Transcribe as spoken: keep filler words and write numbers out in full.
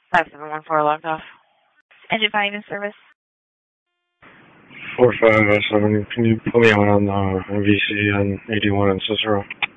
five seven one four logged off. Engine finding in service. four five seven, can you put me on uh, V C on eighty-one and Cicero?